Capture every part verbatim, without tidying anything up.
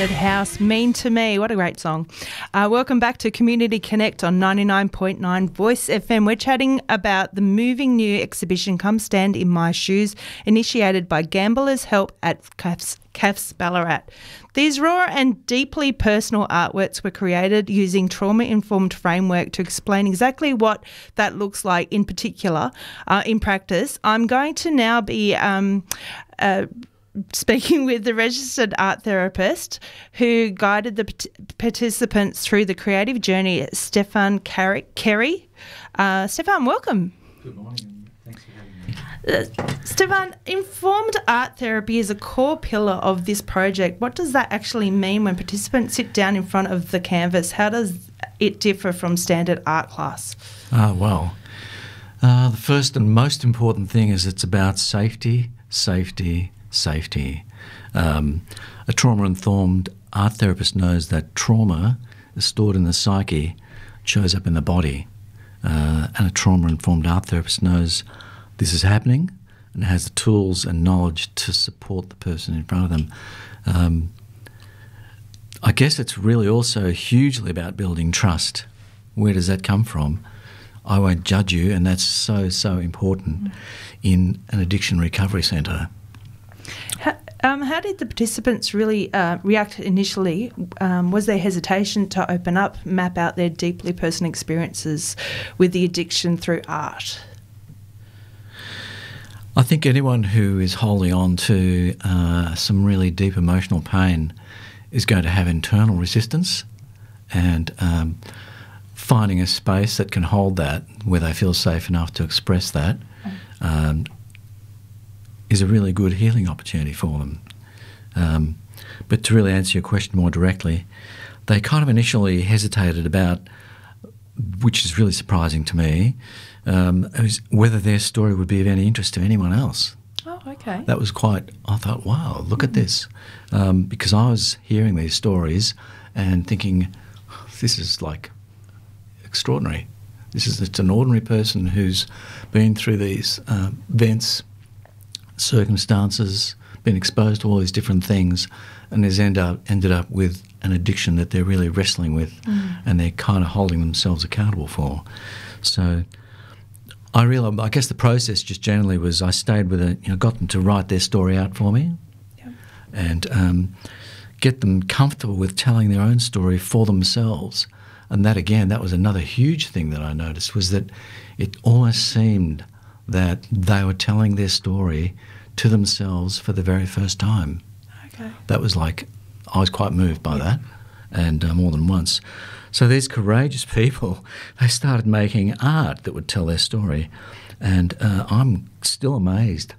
Haunted House, Mean to Me. What a great song. Uh, welcome back to Community Connect on ninety-nine point nine Voice F M. We're chatting about the moving new exhibition, Come Stand in My Shoes, initiated by Gamblers Help at C A F S, C A F S Ballarat. These raw and deeply personal artworks were created using trauma-informed framework to explain exactly what that looks like in particular uh, in practice. I'm going to now be um, uh, speaking with the registered art therapist who guided the p- participants through the creative journey, Stefan Kerry. Uh, Stefan, welcome. Good morning. Thanks for having me. Uh, Stefan, informed art therapy is a core pillar of this project. What does that actually mean when participants sit down in front of the canvas? How does it differ from standard art class? Ah, well, uh, the first and most important thing is it's about safety, safety, safety. Um, a trauma-informed art therapist knows that trauma is stored in the psyche, shows up in the body. Uh, and a trauma-informed art therapist knows this is happening and has the tools and knowledge to support the person in front of them. Um, I guess it's really also hugely about building trust. Where does that come from? I won't judge you, and that's so, so important mm. in an addiction recovery centre. How, um, how did the participants really uh, react initially? Um, was there hesitation to open up, map out their deeply personal experiences with the addiction through art? I think anyone who is holding on to uh, some really deep emotional pain is going to have internal resistance, and um, finding a space that can hold that, where they feel safe enough to express that, um, is a really good healing opportunity for them. Um, but to really answer your question more directly, they kind of initially hesitated about, which is really surprising to me, um, was whether their story would be of any interest to anyone else. Oh, okay. That was quite, I thought, wow, look at this. Um, because I was hearing these stories and thinking, this is like extraordinary. This is it's an ordinary person who's been through these uh, events, circumstances, been exposed to all these different things, and has end up, ended up with an addiction that they're really wrestling with mm. and they're kind of holding themselves accountable for. So I realised, I guess the process just generally was I stayed with it, you know, got them to write their story out for me yeah. and um, get them comfortable with telling their own story for themselves. And that, again, that was another huge thing that I noticed, was that it almost seemed that they were telling their story to themselves for the very first time. Okay. That was like, I was quite moved by yeah. that, and uh, more than once. So these courageous people, they started making art that would tell their story, and uh, I'm still amazed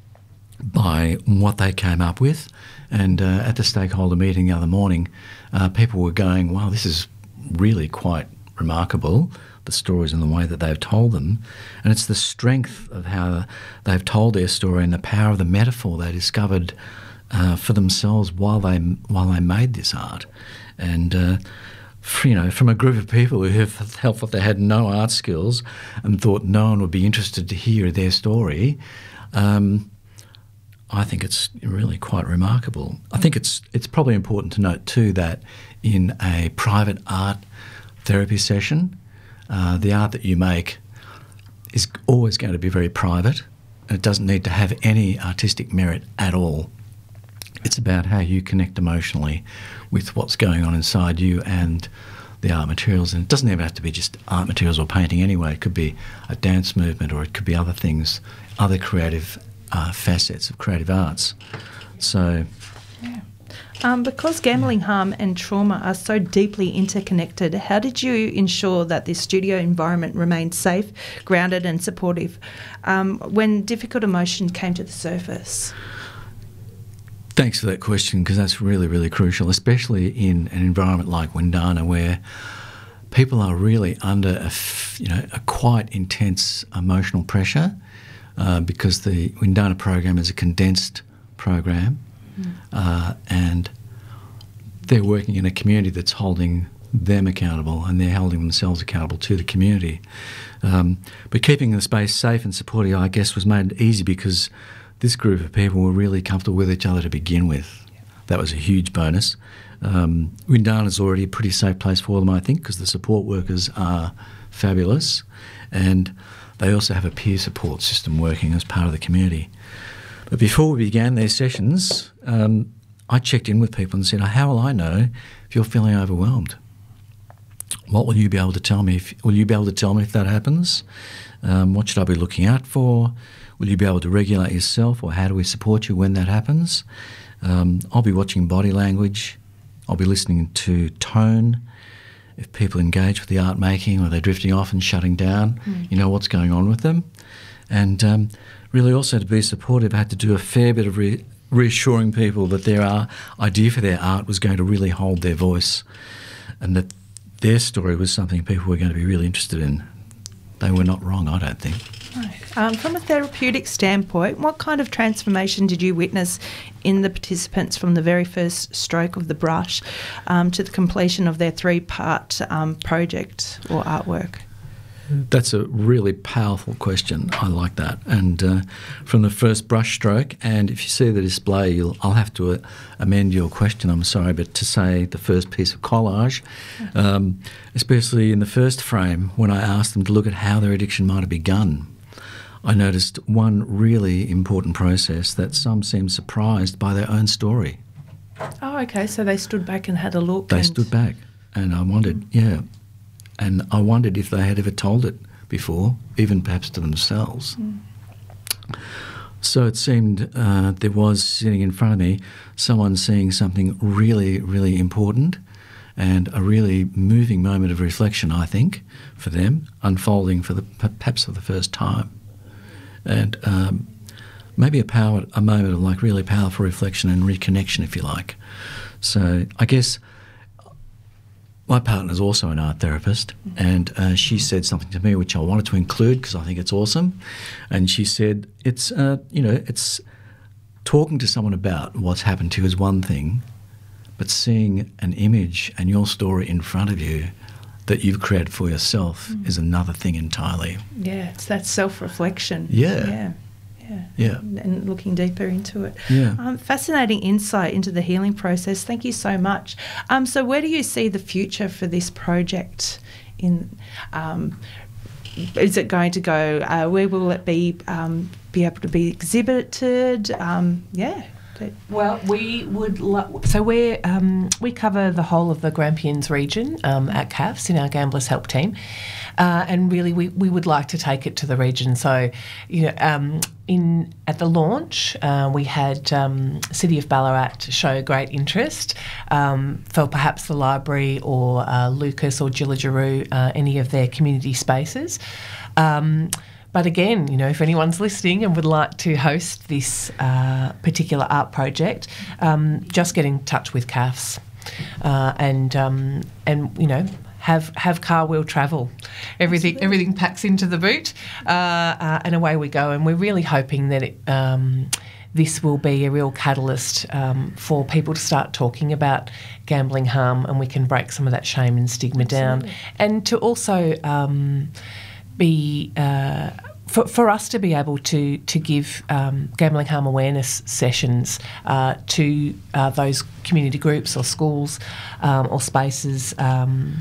by what they came up with. And uh, at the stakeholder meeting the other morning, uh, people were going, wow, this is really quite remarkable, the stories and the way that they've told them. And it's the strength of how they've told their story and the power of the metaphor they discovered uh, for themselves while they while they made this art. And uh, for, you know, from a group of people who have felt that they had no art skills and thought no one would be interested to hear their story, um, I think it's really quite remarkable. I think it's it's probably important to note too that in a private art therapy session, uh, the art that you make is always going to be very private. It doesn't need to have any artistic merit at all. It's about how you connect emotionally with what's going on inside you and the art materials. And it doesn't even have to be just art materials or painting anyway. It could be a dance movement, or it could be other things, other creative uh, facets of creative arts. So... yeah. Um, because gambling harm and trauma are so deeply interconnected, how did you ensure that the studio environment remained safe, grounded and supportive um, when difficult emotions came to the surface? Thanks for that question, because that's really, really crucial, especially in an environment like Windana, where people are really under a, f- you know, a quite intense emotional pressure, uh, because the Windana program is a condensed program. Mm. Uh, and they're working in a community that's holding them accountable, and they're holding themselves accountable to the community. Um, but keeping the space safe and supportive, I guess, was made easy because this group of people were really comfortable with each other to begin with. that was a huge bonus. Um, Windana is already a pretty safe place for them, I think, because the support workers are fabulous, and they also have a peer support system working as part of the community. But before we began their sessions, um, I checked in with people and said, how will I know if you're feeling overwhelmed? What will you be able to tell me? If, will you be able to tell me if that happens? Um, what should I be looking out for? Will you be able to regulate yourself, or how do we support you when that happens? Um, I'll be watching body language. I'll be listening to tone. If people engage with the art making, or they're drifting off and shutting down, mm. you know what's going on with them. And um, really also to be supportive, I had to do a fair bit of re- reassuring people that their art, idea for their art was going to really hold their voice, and that their story was something people were going to be really interested in. They were not wrong, I don't think. Right. Um, from a therapeutic standpoint, what kind of transformation did you witness in the participants from the very first stroke of the brush um, to the completion of their three-part um, project or artwork? That's a really powerful question. I like that. And uh, from the first brush stroke, and if you see the display, you'll, I'll have to uh, amend your question, I'm sorry, but to say the first piece of collage, um, especially in the first frame, when I asked them to look at how their addiction might have begun, I noticed one really important process, that some seemed surprised by their own story. Oh, okay, so they stood back and had a look. They and... stood back, and I wondered, yeah, and I wondered if they had ever told it before, even perhaps to themselves. Mm. So it seemed uh, there was sitting in front of me someone seeing something really, really important, and a really moving moment of reflection, I think, for them, unfolding for the perhaps for the first time. And um, maybe a power, a moment of like really powerful reflection and reconnection, if you like. So I guess my partner's also an art therapist, and uh, she said something to me which I wanted to include because I think it's awesome. And she said, "It's uh, you know, it's talking to someone about what's happened to you is one thing, but seeing an image and your story in front of you that you've created for yourself mm. is another thing entirely." Yeah, it's that self-reflection. Yeah. Yeah. Yeah. Yeah. And looking deeper into it. Yeah. Um, fascinating insight into the healing process. Thank you so much. Um, so where do you see the future for this project? In um, is it going to go? Uh, where will it be? Um, be able to be exhibited? Um, yeah. Well, we would lo- so we um, we cover the whole of the Grampians region um, at C A F S in our Gamblers Help team, uh, and really we, we would like to take it to the region. So, you know, um, in at the launch uh, we had um, City of Ballarat show great interest um, for perhaps the library or uh, Lucas or Gillijaroo, uh, any of their community spaces. Um, But again, you know, if anyone's listening and would like to host this uh, particular art project, um, just get in touch with C A F S uh, and um, and you know have have car wheel travel. Everything Absolutely. everything packs into the boot, uh, uh, and away we go. And we're really hoping that it, um, this will be a real catalyst um, for people to start talking about gambling harm, and we can break some of that shame and stigma Absolutely. down, and to also. Um, be uh, for, for us to be able to to give um, gambling harm awareness sessions uh, to uh, those community groups or schools um, or spaces, um,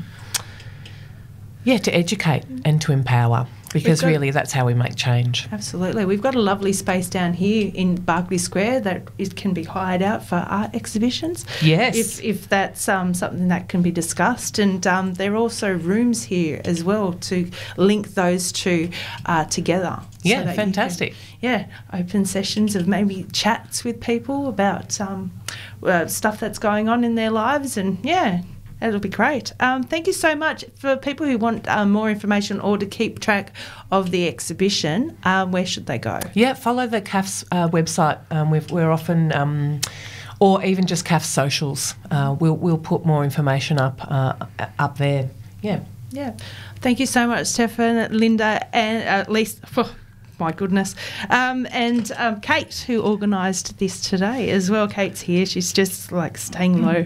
yeah, to educate and to empower. Because got, really that's how we make change. Absolutely. We've got a lovely space down here in Barclay Square that it can be hired out for art exhibitions. Yes. If if that's um, something that can be discussed. And um, there are also rooms here as well to link those two uh, together. Yeah, so fantastic. Can, yeah, open sessions of maybe chats with people about um, uh, stuff that's going on in their lives, and yeah. It'll be great. Um, thank you so much. For people who want um, more information or to keep track of the exhibition, um, where should they go? Yeah, follow the C A F S uh, website. Um, we've, we're often, um, or even just C A F S socials. Uh, we'll we'll put more information up uh, up there. Yeah. Yeah. Thank you so much, Stefan, Linda, and at least. Oh, my goodness. Um, and um, Kate, who organised this today as well. Kate's here. She's just like staying low.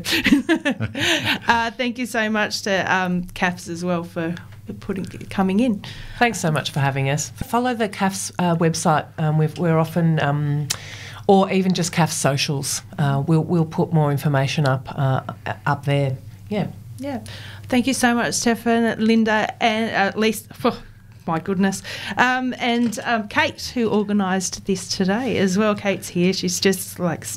uh, thank you so much to um, C A F S as well for putting coming in. Thanks so much for having us. Follow the C A F S uh, website. Um, we've, we're often... Um, or even just C A F's socials. Uh, we'll we'll put more information up uh, up there. Yeah. Yeah. Thank you so much, Stefan, Linda, and at least, oh, my goodness, um, and um, Kate, who organised this today as well. Kate's here. She's just like